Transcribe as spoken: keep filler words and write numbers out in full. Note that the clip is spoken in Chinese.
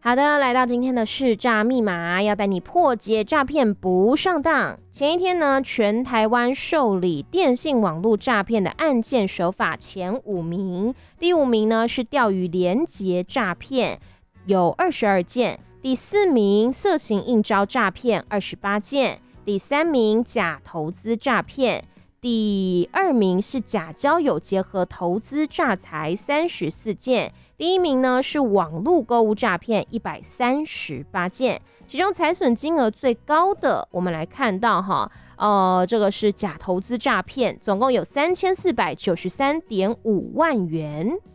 好的，来到今天的识诈密码，要带你破解诈骗不上当。前一天呢，全台湾受理电信网络诈骗的案件手法前五名，第五名呢是钓鱼连结诈骗，有二十二件；第四名色情应招诈骗，二十八件；第三名假投资诈骗。第二名是假交友结合投资诈财，三十四件；第一名呢是网络购物诈骗，一百三十八件。其中财损金额最高的，我们来看到哈，呃，这个是假投资诈骗，总共有三千四百九十三点五万元。